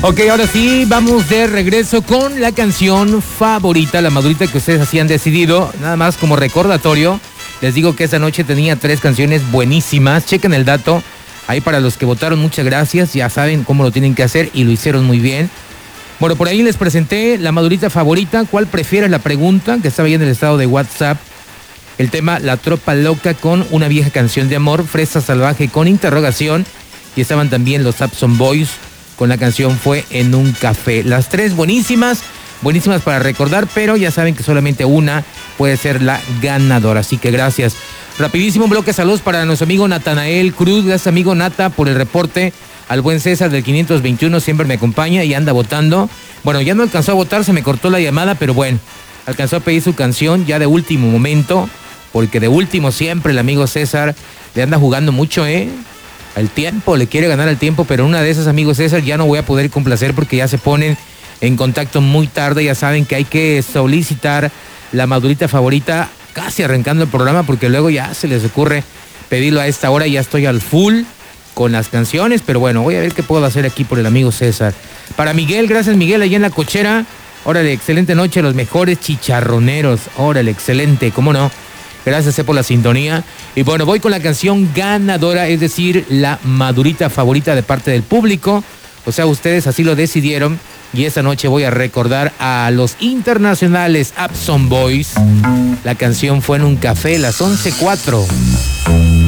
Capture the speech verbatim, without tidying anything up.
Ok, ahora sí, vamos de regreso con la canción favorita, la madurita que ustedes así han decidido. Nada más como recordatorio, les digo que esta noche tenía tres canciones buenísimas. Chequen el dato, ahí para los que votaron, muchas gracias. Ya saben cómo lo tienen que hacer y lo hicieron muy bien. Bueno, por ahí les presenté la madurita favorita. ¿Cuál prefieres? La pregunta que estaba ahí en el estado de WhatsApp. El tema La Tropa Loca con Una Vieja Canción de Amor, Fresa Salvaje con interrogación. Y estaban también los Sapson Boys con la canción Fue en un Café. Las tres buenísimas, buenísimas para recordar, pero ya saben que solamente una puede ser la ganadora. Así que gracias. Rapidísimo bloque de saludos para nuestro amigo Natanael Cruz. Gracias, amigo Nata, por el reporte. Al buen César del quinientos veintiuno siempre me acompaña y anda votando. Bueno, ya no alcanzó a votar, se me cortó la llamada, pero bueno, alcanzó a pedir su canción ya de último momento, porque de último siempre el amigo César le anda jugando mucho, ¿eh? Al tiempo, le quiere ganar al tiempo, pero una de esas, amigos César, ya no voy a poder complacer porque ya se ponen en contacto muy tarde. Ya saben que hay que solicitar la madurita favorita casi arrancando el programa, porque luego ya se les ocurre pedirlo a esta hora. Ya estoy al full con las canciones, pero bueno, voy a ver qué puedo hacer aquí por el amigo César. Para Miguel, gracias Miguel, allá en la cochera. Órale, excelente noche, los mejores chicharroneros. Órale, excelente, cómo no. Gracias eh, por la sintonía. Y bueno, voy con la canción ganadora, es decir, la madurita favorita de parte del público. O sea, ustedes así lo decidieron. Y esta noche voy a recordar a los internacionales Sapson Boys. La canción Fue en un Café, las once cuatro.